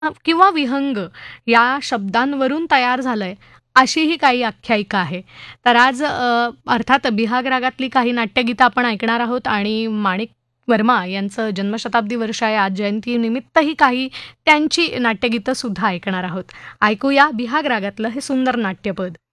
किंवा विहंग या शब्दांवरून तयार झालंय, अशीही काही आख्यायिका आहे. तर आज अर्थात बिहाग रागातली काही नाट्यगीतं आपण ऐकणार आहोत आणि माणिक वर्मा यांचं जन्मशताब्दी वर्ष आहे आज, जयंतीनिमित्तही काही त्यांची नाट्यगीतं सुद्धा ऐकणार आहोत. ऐकूया बिहाग रागातलं हे सुंदर नाट्यपद.